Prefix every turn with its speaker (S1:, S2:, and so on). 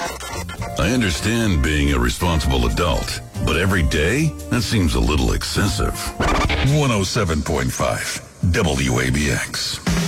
S1: I understand being a responsible adult, but every day? That seems a little excessive. 107.5 WABX.